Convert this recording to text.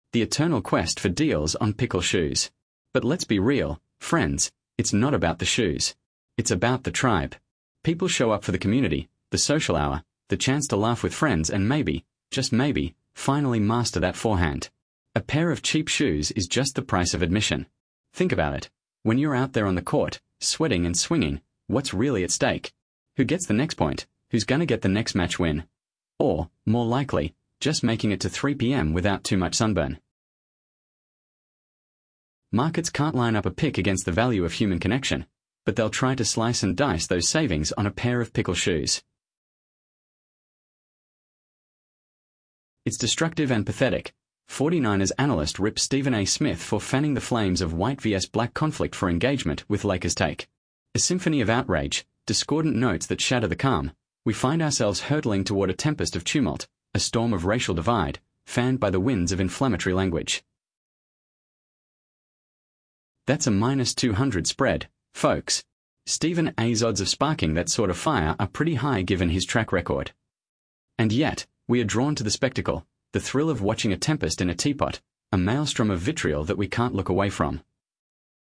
The eternal quest for deals on pickle shoes. But let's be real, friends, it's not about the shoes. It's about the tribe. People show up for the community, the social hour, the chance to laugh with friends and maybe, just maybe, finally master that forehand. A pair of cheap shoes is just the price of admission. Think about it. When you're out there on the court, sweating and swinging, what's really at stake? Who gets the next point? Who's gonna get the next match win? Or, more likely, just making it to 3 p.m. without too much sunburn. Markets can't line up a pick against the value of human connection, but they'll try to slice and dice those savings on a pair of pickle shoes. It's destructive and pathetic. 49ers analyst rips Stephen A. Smith for fanning the flames of white vs black conflict for engagement with Lakers take. A symphony of outrage, discordant notes that shatter the calm. We find ourselves hurtling toward a tempest of tumult, a storm of racial divide, fanned by the winds of inflammatory language. That's a -200 spread, folks. Stephen A.'s odds of sparking that sort of fire are pretty high given his track record. And yet, we are drawn to the spectacle, the thrill of watching a tempest in a teapot, a maelstrom of vitriol that we can't look away from.